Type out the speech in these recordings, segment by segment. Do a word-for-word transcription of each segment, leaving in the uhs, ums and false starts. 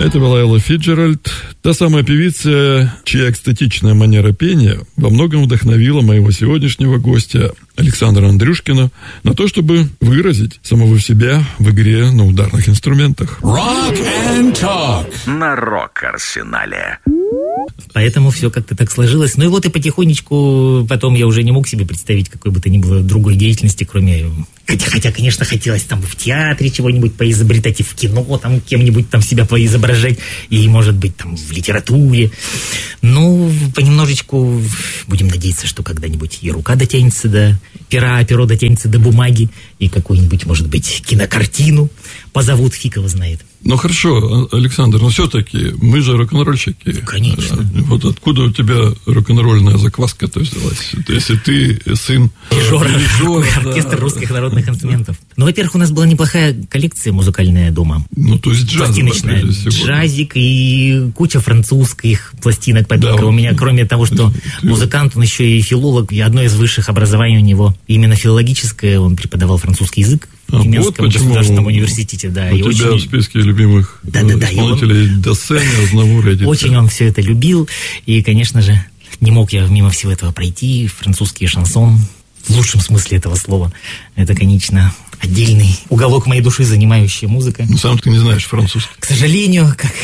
Это была Элла Фицджеральд, та самая певица, чья экстатичная манера пения во многом вдохновила моего сегодняшнего гостя Александра Андрюшкина на то, чтобы выразить самого себя в игре на ударных инструментах. Rock and Talk на Рок-Арсенале. Поэтому все как-то так сложилось. Ну и вот и потихонечку потом я уже не мог себе представить какой бы то ни было другой деятельности, кроме... Хотя, хотя, конечно, хотелось там в театре чего-нибудь поизобретать, и в кино там кем-нибудь там себя поизображать, и, может быть, там в литературе. Ну, понемножечку будем надеяться, что когда-нибудь и рука дотянется до пера, а перо дотянется до бумаги, и какую-нибудь, может быть, кинокартину позовут, фиг его знает. Ну, хорошо, Александр, но все-таки мы же рок-н-ролльщики. Конечно. Вот откуда у тебя рок-н-ролльная закваска-то взялась? Если ты сын дирижера, оркестр да. русских народных инструментов. Ну, во-первых, у нас была неплохая коллекция музыкальная дома. Ну, то есть джаз. Пластиночная. Джазик и куча французских пластинок побега. Да, у меня, кроме того, что ты... музыкант, он еще и филолог. И одно из высших образований у него именно филологическое. Он преподавал французский язык в а Тюменском вот государственном университете. Да, у и тебя очень... в списке любимых да, да, да, исполнителей он... Доссен, Азнавур, Эдит. Очень он все это любил. И, конечно же, не мог я мимо всего этого пройти. Французский шансон, в лучшем смысле этого слова. Это, конечно, отдельный уголок моей души, занимающая музыка. Ну, сам ты не знаешь французский. К сожалению, как...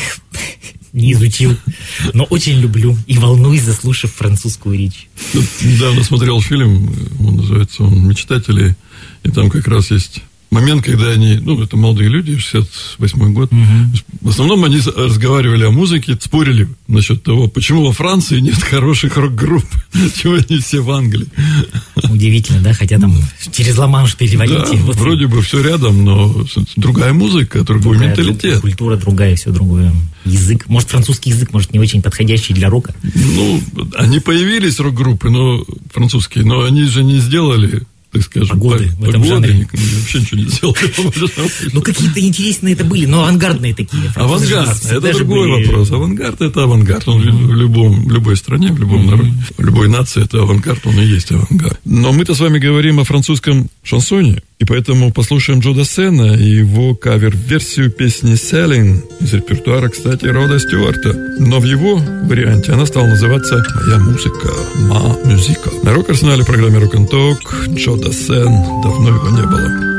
не изучил, но очень люблю и волнуюсь, заслушав французскую речь. Тут недавно смотрел фильм, он называется он «Мечтатели», и там как раз есть момент, когда они, ну, это молодые люди, шестьдесят восьмой год, угу. В основном они разговаривали о музыке, спорили насчет того, почему во Франции нет хороших рок-групп, чего они все в Англии. Удивительно, да, хотя там через Ла-Манш перевалить. Да, вот вроде бы все рядом, но другая музыка, другой другая, менталитет. Культура другая, все другое. Язык, может, французский язык, может, не очень подходящий для рока. Ну, они появились, рок-группы, но французские, но они же не сделали... так скажем, погоды по, в этом погоды, жанре. Вообще ничего не сделали. Ну, какие-то интересные это были, но авангардные такие. Авангард, это другой вопрос. Авангард – это авангард. Он в любом, в любой стране, в любом народе, в любой нации это авангард, он и есть авангард. Но мы-то с вами говорим о французском шансоне, и поэтому послушаем Джо Дассена и его кавер-версию песни «Sailing» из репертуара, кстати, Рода Стюарта. Но в его варианте она стала называться «Моя музыка», «Ма музыка». На Рок-Арсенале в программе Rock and Talk Джо Дассен, давно его не было.